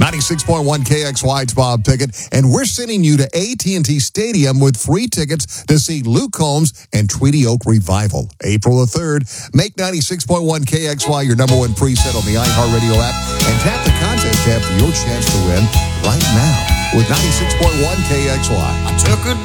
96.1 KXY, it's Bob Pickett, and we're sending you to AT&T Stadium with free tickets to see Luke Combs and Tweedy Oak Revival, April the 3rd. Make 96.1 KXY your number one preset on the iHeartRadio app and tap the contest tab for your chance to win right now with 96.1 KXY. I took a